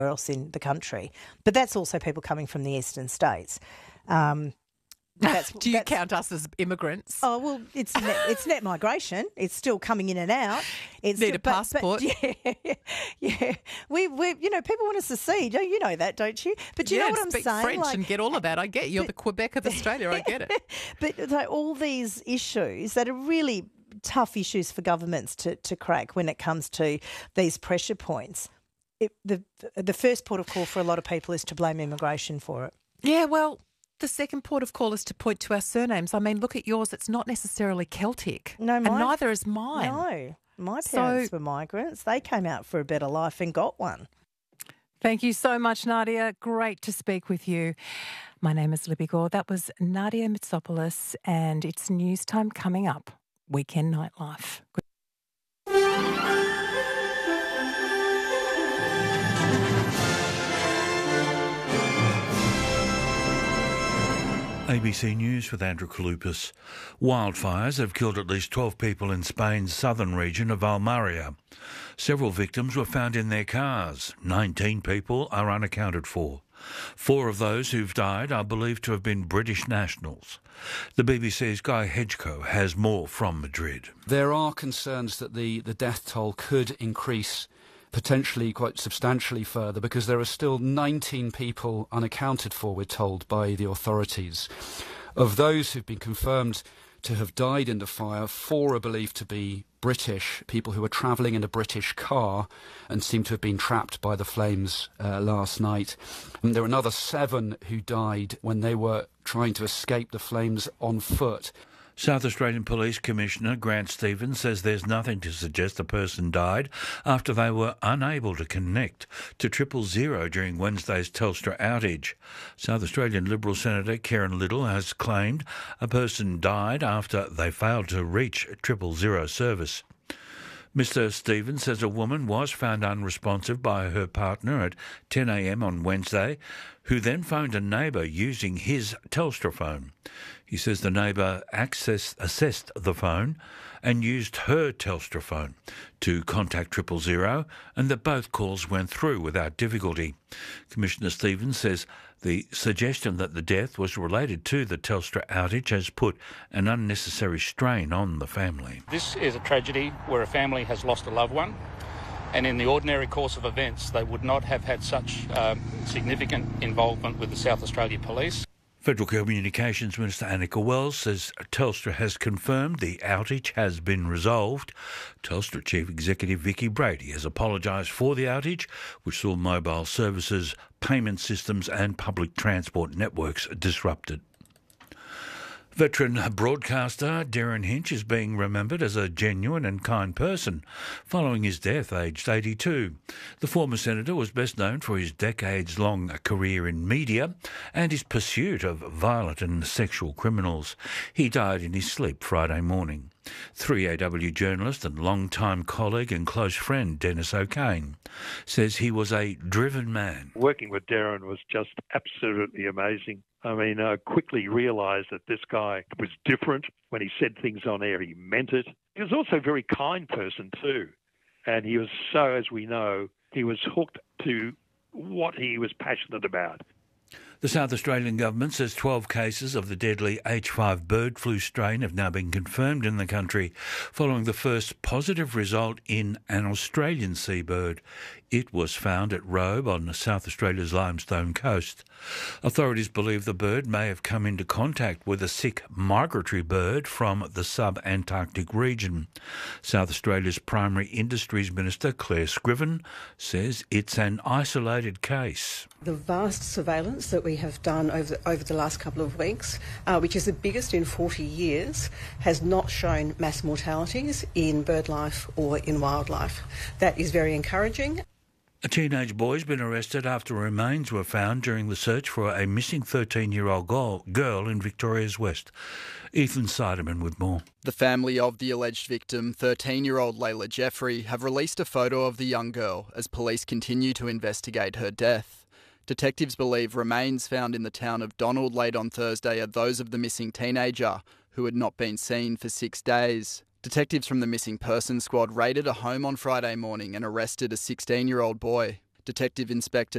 else in the country. But that's also people coming from the eastern states. Do you count us as immigrants? Oh, well, it's net migration. It's still coming in and out. Need a passport. Yeah. We people want us to see. You know that, don't you? But you know what I'm speak saying? French and get all of that. I get you're the Quebec of Australia. I get it. But all these issues that are really tough issues for governments to crack when it comes to these pressure points. The first port of call for a lot of people is to blame immigration for it. Yeah, well, the second port of call is to point to our surnames. I mean, look at yours. It's not necessarily Celtic. No, and neither is mine. No, my parents were migrants. They came out for a better life and got one. Thank you so much, Nadia. Great to speak with you. My name is Libby Gore. That was Nadia Mitsopoulos, and it's news time coming up. Weekend Nightlife. ABC News with Andrew Kalupas. Wildfires have killed at least 12 people in Spain's southern region of Almeria. Several victims were found in their cars. 19 people are unaccounted for. 4 of those who've died are believed to have been British nationals. The BBC's Guy Hedgecoe has more from Madrid. There are concerns that the death toll could increase potentially quite substantially further, because there are still 19 people unaccounted for, we're told, by the authorities. Of those who've been confirmed to have died in the fire, 4 are believed to be British, people who were travelling in a British car and seem to have been trapped by the flames last night. And there are another 7 who died when they were trying to escape the flames on foot. South Australian Police Commissioner Grant Stevens says there's nothing to suggest the person died after they were unable to connect to 000 during Wednesday's Telstra outage. South Australian Liberal Senator Karen Little has claimed a person died after they failed to reach 000 service. Mr Stevens says a woman was found unresponsive by her partner at 10 a.m. on Wednesday, who then phoned a neighbour using his Telstra phone. He says the neighbour assessed the phone and used her Telstra phone to contact 000, and that both calls went through without difficulty. Commissioner Stevens says the suggestion that the death was related to the Telstra outage has put an unnecessary strain on the family. This is a tragedy where a family has lost a loved one, and in the ordinary course of events they would not have had such significant involvement with the South Australia Police. Federal Communications Minister Annika Wells says Telstra has confirmed the outage has been resolved. Telstra Chief Executive Vicky Brady has apologised for the outage, which saw mobile services, payment systems and public transport networks disrupted. Veteran broadcaster Derryn Hinch is being remembered as a genuine and kind person following his death, aged 82. The former senator was best known for his decades-long career in media and his pursuit of violent and sexual criminals. He died in his sleep Friday morning. 3AW journalist and long-time colleague and close friend Dennis O'Kane says he was a driven man. Working with Derryn was just absolutely amazing. I mean, I quickly realised that this guy was different. When he said things on air, he meant it. He was also a very kind person too. And he was so, as we know, he was hooked to what he was passionate about. The South Australian government says 12 cases of the deadly H5 bird flu strain have now been confirmed in the country, following the first positive result in an Australian seabird. It was found at Robe on South Australia's Limestone coast. Authorities believe the bird may have come into contact with a sick migratory bird from the sub-Antarctic region. South Australia's Primary Industries Minister Claire Scriven says it's an isolated case. The vast surveillance that we have done over the last couple of weeks, which is the biggest in 40 years, has not shown mass mortalities in bird life or in wildlife. That is very encouraging. A teenage boy has been arrested after remains were found during the search for a missing 13-year-old girl in Victoria's West. Ethan Siderman with more. The family of the alleged victim, 13-year-old Layla Jeffrey, have released a photo of the young girl as police continue to investigate her death. Detectives believe remains found in the town of Donald late on Thursday are those of the missing teenager, who had not been seen for 6 days. Detectives from the Missing Persons Squad raided a home on Friday morning and arrested a 16-year-old boy. Detective Inspector